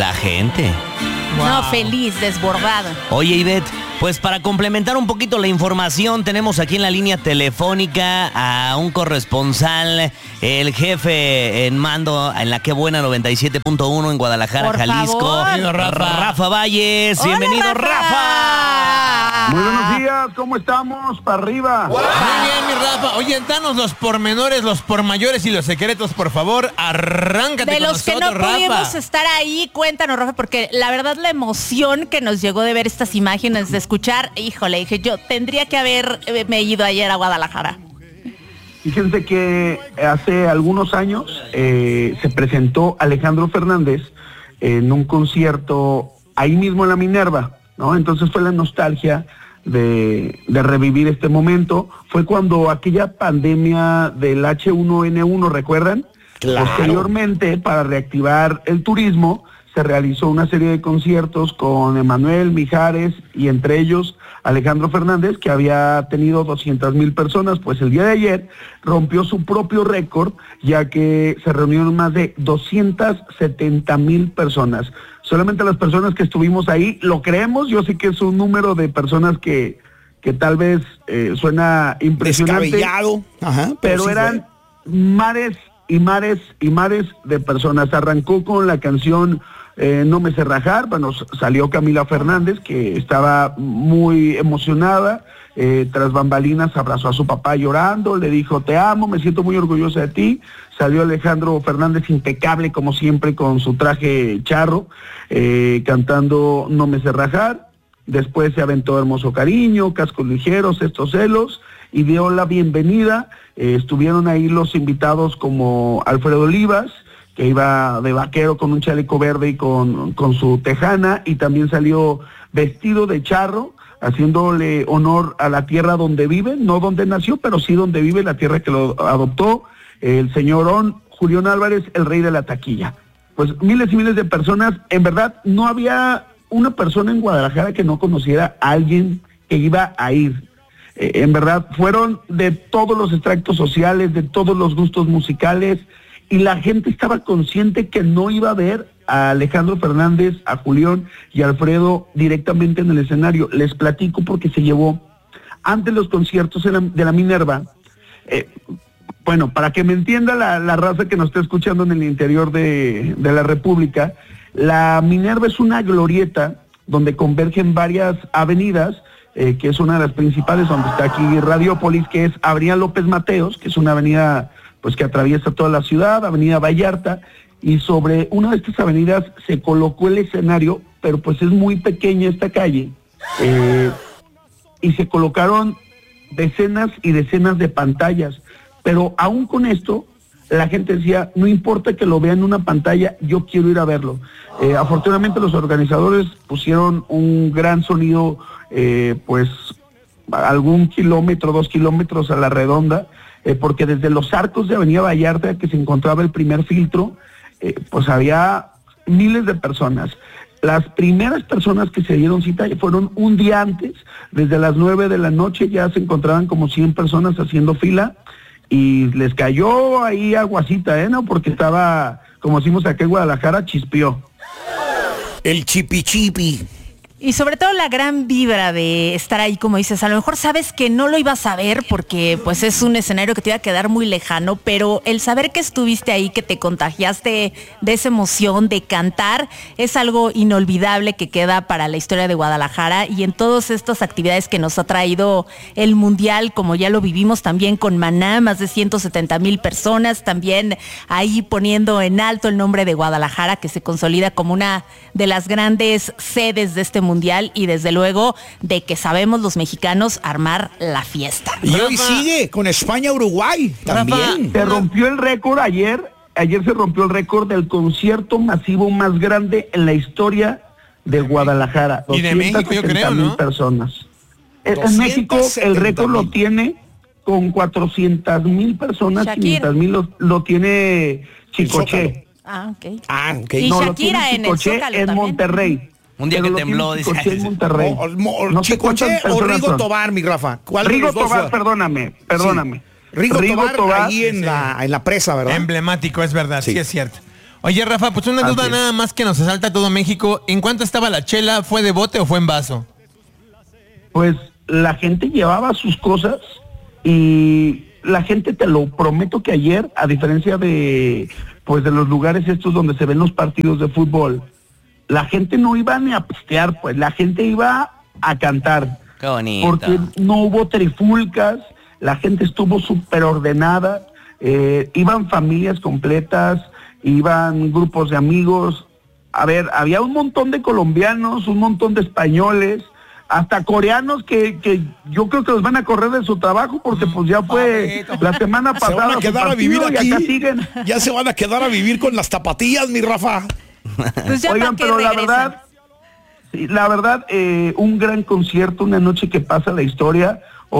La gente. Wow. No, feliz, desbordada. Oye, Ivette, pues para complementar un poquito la información, tenemos aquí en la línea telefónica a un corresponsal, el jefe en mando en la Qué Buena 97.1 en Guadalajara, Por Jalisco. favor. Rafa Valles. Hola, Bienvenido, Rafa. Muy buenos días, ¿cómo estamos? Para arriba. Wow. Muy bien, mi Rafa. Oye, danos los pormenores, los pormayores y los secretos, por favor. Arráncate de con los que nosotros, no pudimos Rafa. estar ahí, cuéntanos, Rafa, porque la verdad la emoción que nos llegó de ver estas imágenes, de escuchar, híjole, dije, yo tendría que haberme ido ayer a Guadalajara. Fíjense que hace algunos años se presentó Alejandro Fernández en un concierto ahí mismo en la Minerva, ¿no? Entonces fue la nostalgia de revivir este momento. Fue cuando aquella pandemia del H1N1, ¿recuerdan? Claro. Posteriormente, para reactivar el turismo, se realizó una serie de conciertos con Emanuel, Mijares y entre ellos Alejandro Fernández, que había tenido 200,000 personas. Pues el día de ayer rompió su propio récord, ya que se reunieron más de 270,000 personas. Solamente las personas que estuvimos ahí lo creemos. Yo sé que es un número de personas que tal vez suena impresionante. Descabellado. Ajá, pero sí eran mares y mares y mares de personas. Arrancó con la canción No me sé rajar. Bueno, salió Camila Fernández, que estaba muy emocionada. Tras bambalinas abrazó a su papá llorando, le dijo: te amo, me siento muy orgullosa de ti. Salió Alejandro Fernández impecable como siempre con su traje charro, cantando No me sé rajar. Después se aventó Hermoso Cariño, Cascos Ligeros, Estos Celos, y dio la bienvenida. Estuvieron ahí los invitados como Alfredo Olivas, que iba de vaquero con un chaleco verde y con su tejana, y también salió vestido de charro, haciéndole honor a la tierra donde vive, no donde nació, pero sí donde vive, la tierra que lo adoptó, el señorón Julián Álvarez, el rey de la taquilla. Pues miles y miles de personas. En verdad, no había una persona en Guadalajara que no conociera a alguien que iba a ir. En verdad, fueron de todos los extractos sociales, de todos los gustos musicales, y la gente estaba consciente que no iba a ver a Alejandro Fernández, a Julián y a Alfredo directamente en el escenario. Les platico porque se llevó antes los conciertos de la Minerva. Bueno, para que me entienda la raza que nos está escuchando en el interior de la República, la Minerva es una glorieta donde convergen varias avenidas, que es una de las principales, donde está aquí Radiópolis, que es Avenida López Mateos, que es una avenida pues que atraviesa toda la ciudad, Avenida Vallarta, y sobre una de estas avenidas se colocó el escenario, pero pues es muy pequeña esta calle, y se colocaron decenas y decenas de pantallas, pero aún con esto, la gente decía, no importa que lo vean en una pantalla, yo quiero ir a verlo. Afortunadamente los organizadores pusieron un gran sonido, pues algún kilómetro, 2 kilómetros a la redonda, porque desde los arcos de Avenida Vallarta, que se encontraba el primer filtro, pues había miles de personas. Las primeras personas que se dieron cita fueron un día antes, desde las 9 de la noche ya se encontraban como 100 personas haciendo fila, y les cayó ahí aguacita, ¿no? Porque estaba, como decimos aquí en Guadalajara, chispeó. El chipi. Y sobre todo la gran vibra de estar ahí, como dices, a lo mejor sabes que no lo ibas a ver porque pues es un escenario que te iba a quedar muy lejano, pero el saber que estuviste ahí, que te contagiaste de esa emoción de cantar, es algo inolvidable que queda para la historia de Guadalajara, y en todas estas actividades que nos ha traído el Mundial, como ya lo vivimos también con Maná, más de 170,000 personas, también ahí poniendo en alto el nombre de Guadalajara, que se consolida como una de las grandes sedes de este Mundial, y desde luego de que sabemos los mexicanos armar la fiesta. Y hoy sigue con España-Uruguay también. Se rompió el récord ayer se rompió el récord del concierto masivo más grande en la historia de Guadalajara. Y de México, yo creo, ¿no? Personas. En México el récord lo tiene con 400,000 personas, 500,000 lo tiene Chicoche. Ok. Y no, Shakira en el Zócalo en también. Monterrey. Un día que tembló, dice. Chicoche en Monterrey. No sé Chicoche o Rigo Tobar, mi Rafa. ¿Cuál Rigo de los dos Tobar, fue? perdóname. Sí. Rigo Tobar ahí en la presa, ¿verdad? Emblemático, es verdad, sí es cierto. Oye, Rafa, pues una duda Así es. nada más que nos asalta a todo México. ¿En cuánto estaba la chela? ¿Fue de bote o fue en vaso? Pues la gente llevaba sus cosas y la gente, te lo prometo que ayer, a diferencia de pues de los lugares estos donde se ven los partidos de fútbol, la gente no iba ni a pistear, pues la gente iba a cantar. Qué bonito. Porque no hubo trifulcas, la gente estuvo súper ordenada, iban familias completas, iban grupos de amigos. A ver, había un montón de colombianos, un montón de españoles, hasta coreanos que yo creo que los van a correr de su trabajo porque pues ya fue la semana Se pasada. van a quedar a vivir y aquí. acá siguen. Ya se van a quedar a vivir con las tapatías, mi Rafa. Pues ya Oigan, para qué pero regresan. la verdad, un gran concierto, una noche que pasa la historia.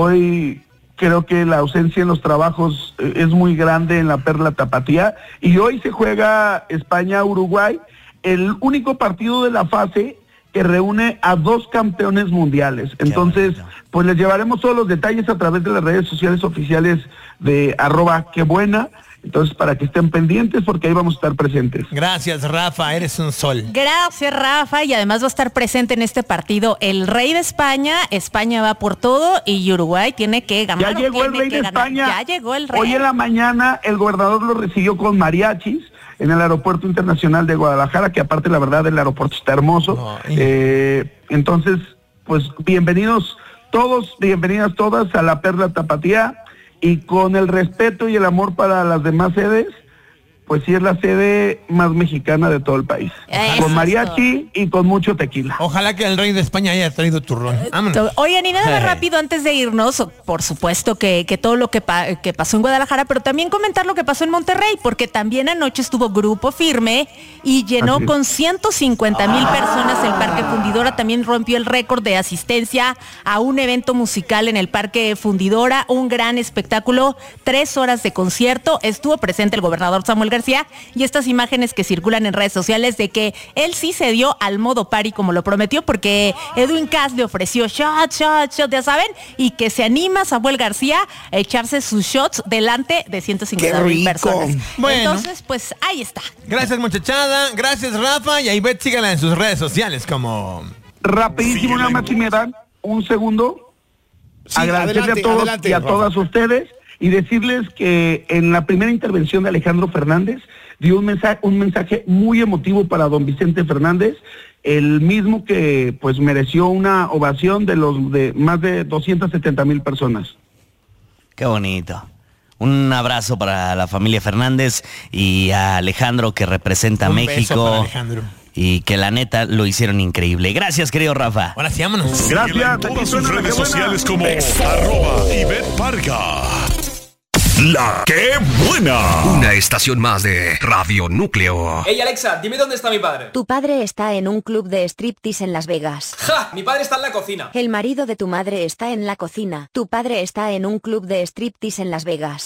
Hoy creo que la ausencia en los trabajos es muy grande en la Perla Tapatía y hoy se juega España-Uruguay, el único partido de la fase que reúne a 2 campeones mundiales. Entonces, pues les llevaremos todos los detalles a través de las redes sociales oficiales de @quebuena. Entonces, para que estén pendientes, porque ahí vamos a estar presentes. Gracias, Rafa, eres un sol. Gracias, Rafa, y además va a estar presente en este partido el rey de España. España va por todo y Uruguay tiene que ganar. Ya llegó el rey de España. Ya llegó el rey. Hoy en la mañana el gobernador lo recibió con mariachis en el Aeropuerto Internacional de Guadalajara, que aparte la verdad el aeropuerto está hermoso. Entonces, pues bienvenidos todos, bienvenidas todas a la Perla Tapatía, y con el respeto y el amor para las demás sedes, pues sí es la sede más mexicana de todo el país. Eso Con mariachi y con mucho tequila. Ojalá que el rey de España haya traído turrón. Vámonos. Oigan, y nada más rápido antes de irnos, por supuesto que todo lo que pasó en Guadalajara, pero también comentar lo que pasó en Monterrey, porque también anoche estuvo Grupo Firme y llenó Así es. con 150,000 personas el Parque Fundidora. También rompió el récord de asistencia a un evento musical en el Parque Fundidora, un gran espectáculo, 3 horas de concierto. Estuvo presente el gobernador Samuel García y estas imágenes que circulan en redes sociales de que él sí se dio al modo party como lo prometió, porque Edwin Cass le ofreció shot, ya saben, y que se anima Samuel García a echarse sus shots delante de 150,000 personas. Bueno. Entonces, pues ahí está. Gracias, muchachada. Gracias, Rafa. Y a Ivette síganla en sus redes sociales como... Rapidísimo, nada más si me dan un segundo. Sí, agradecerle adelante, a todos adelante, y a Rafa. todas ustedes y decirles que en la primera intervención de Alejandro Fernández dio un mensaje muy emotivo para don Vicente Fernández, el mismo que pues mereció una ovación de más de 270,000 personas. Qué bonito. Un abrazo para la familia Fernández y a Alejandro, que representa a Un beso México. para Alejandro. Y que la neta lo hicieron increíble. Gracias, querido Rafa. Ahora sí, vámonos. Gracias. Síguela en Aquí todas sus suena la redes que buena. sociales como @Ivette Parga. La que buena. Una estación más de Radio Núcleo. Hey Alexa, dime dónde está mi padre. Tu padre está en un club de striptease en Las Vegas. ¡Ja! Mi padre está en la cocina. El marido de tu madre está en la cocina. Tu padre está en un club de striptease en Las Vegas.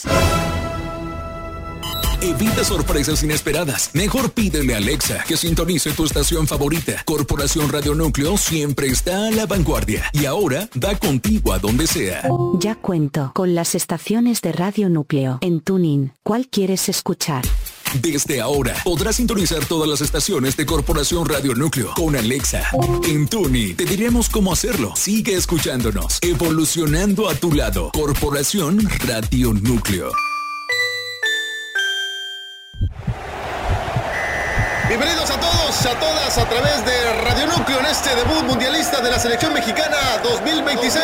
Evita sorpresas inesperadas. Mejor pídele a Alexa que sintonice tu estación favorita. Corporación Radio Núcleo siempre está a la vanguardia y ahora da contigo a donde sea. Ya cuento con las estaciones de Radio Núcleo. En Tuning, ¿cuál quieres escuchar? Desde ahora podrás sintonizar todas las estaciones de Corporación Radio Núcleo con Alexa. En Tuni te diremos cómo hacerlo. Sigue escuchándonos, evolucionando a tu lado. Corporación Radio Núcleo. Bienvenidos a todos, a todas, a través de Radio Núcleo en este debut mundialista de la selección mexicana 2026.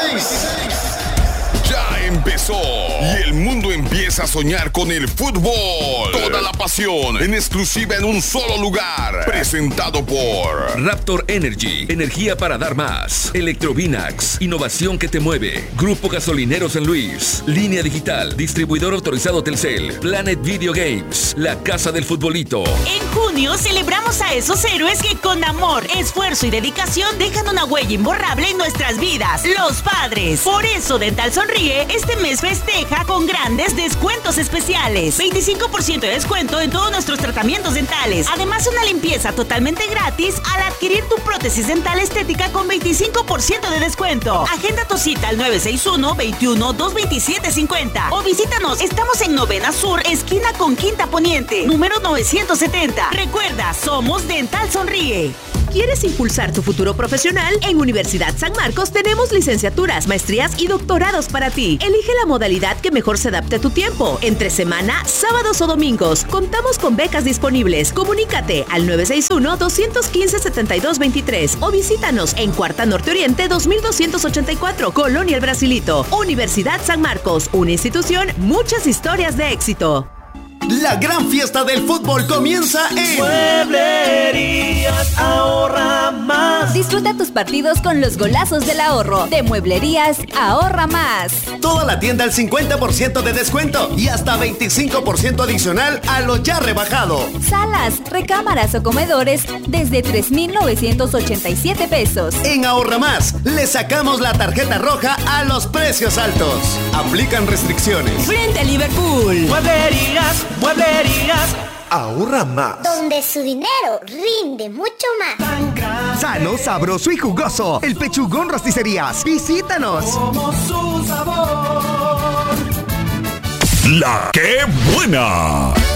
Ya empezó y el mundo empieza a soñar con el fútbol. Toda la pasión en exclusiva en un solo lugar. Presentado por Raptor Energy, energía para dar más. Electrovinax, innovación que te mueve. Grupo Gasolinero San Luis. Línea Digital, distribuidor autorizado Telcel. Planet Video Games, la casa del futbolito. En junio celebramos a esos héroes que con amor, esfuerzo y dedicación dejan una huella imborrable en nuestras vidas. Los padres. Por eso Dental Sonríe es Este mes festeja con grandes descuentos especiales. 25% de descuento en todos nuestros tratamientos dentales. Además, una limpieza totalmente gratis al adquirir tu prótesis dental estética con 25% de descuento. Agenda tu cita al 961-21-227-50 o visítanos. Estamos en Novena Sur, esquina con Quinta Poniente, número 970. Recuerda, somos Dental Sonríe. ¿Quieres impulsar tu futuro profesional? En Universidad San Marcos tenemos licenciaturas, maestrías y doctorados para ti. Elige la modalidad que mejor se adapte a tu tiempo. Entre semana, sábados o domingos. Contamos con becas disponibles. Comunícate al 961-215-7223 o visítanos en Cuarta Norte Oriente 2284, Colonia El Brasilito. Universidad San Marcos, una institución, muchas historias de éxito. La gran fiesta del fútbol comienza en Mueblerías Ahorra Más. Disfruta tus partidos con los golazos del ahorro de Mueblerías Ahorra Más. Toda la tienda al 50% de descuento y hasta 25% adicional a lo ya rebajado. Salas, recámaras o comedores desde 3,987 pesos. En Ahorra Más le sacamos la tarjeta roja a los precios altos. Aplican restricciones. Frente a Liverpool. Mueblerías Ahorra Más. Donde su dinero rinde mucho más. Sano, sabroso y jugoso. El Pechugón Rosticerías. Visítanos. Como su sabor. La ¡Qué buena!